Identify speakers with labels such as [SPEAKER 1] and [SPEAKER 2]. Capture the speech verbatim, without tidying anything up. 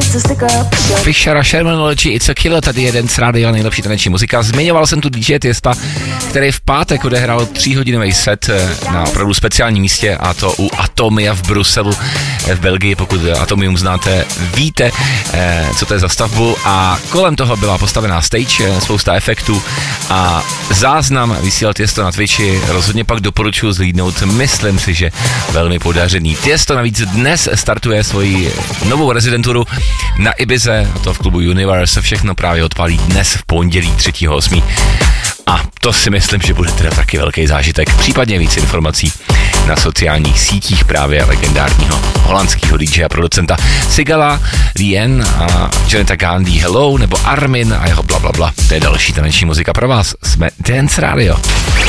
[SPEAKER 1] Fishera, Shermanology, It's a Killer, tady jeden z rádia nejlepší taneční muzika. Zmiňoval jsem tu D J Tiesta, který v pátek odehrál tříhodinový set na opravdu speciálním místě, a to u Atomia v Bruselu v Belgii. Pokud Atomium znáte, víte, co to je za stavbu, a kolem toho byla postavená stage, spousta efektů a záznam vysílal Tiesto na Twitchi. Rozhodně pak doporučuji zhlídnout, myslím si, že velmi podařený. Tiesto navíc dnes startuje svoji novou rezidenturu na Ibize, a to v klubu Universe. Všechno právě odpálí dnes v pondělí třetího osmého A to si myslím, že bude teda taky velký zážitek. Případně víc informací na sociálních sítích právě legendárního holandského D J a producenta Sigala, Lien a Janeta Gandhi Hello, nebo Armin a jeho blablabla. To je další taneční muzika pro vás. Jsme Dance Radio.